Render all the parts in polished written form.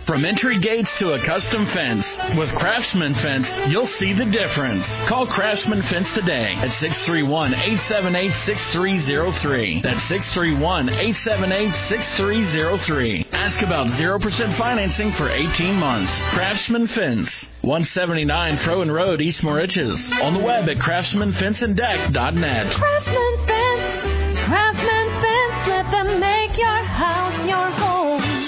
From entry gates to a custom fence, with Craftsman Fence, you'll see the difference. Call Craftsman Fence today at 631-878-6303. That's 631-878-6303. Ask about 0% financing for 18 months. Craftsman Fence, 179 Frowen Road, East Moriches. On the web at craftsmanfenceanddeck.net. Craftsman Fence, let them make your house your home.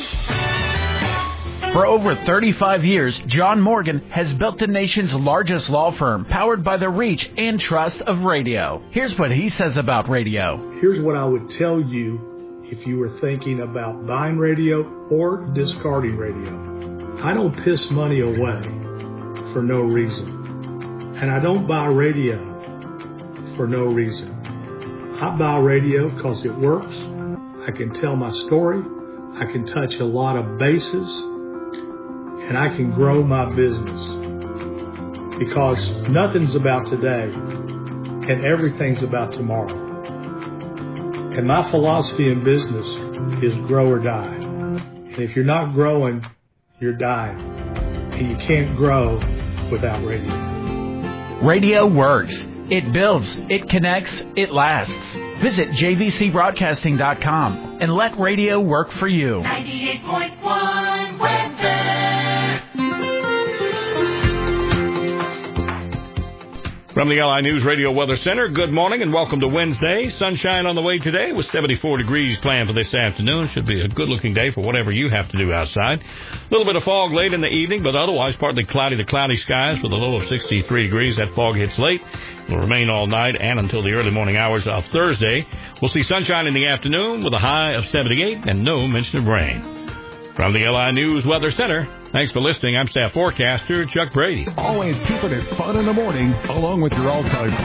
For over 35 years, John Morgan has built the nation's largest law firm, powered by the reach and trust of radio. Here's what he says about radio. Here's what I would tell you if you were thinking about buying radio or discarding radio. I don't piss money away for no reason. And I don't buy radio for no reason. I buy radio because it works. I can tell my story. I can touch a lot of bases. And I can grow my business. Because nothing's about today and everything's about tomorrow. And my philosophy in business is grow or die. And if you're not growing, you're dying. And you can't grow without radio. Radio works. It builds. It connects. It lasts. Visit jvcbroadcasting.com and let radio work for you. 98.1 weather. From the LI News Radio Weather Center, good morning and welcome to Wednesday. Sunshine on the way today with 74 degrees planned for this afternoon. Should be a good-looking day for whatever you have to do outside. A little bit of fog late in the evening, but otherwise partly cloudy to cloudy skies with a low of 63 degrees. That fog hits late. Will remain all night and until the early morning hours of Thursday. We'll see sunshine in the afternoon with a high of 78 and no mention of rain. From the LI News Weather Center, thanks for listening. I'm staff forecaster Chuck Brady. Always keeping it fun in the morning, along with your all-time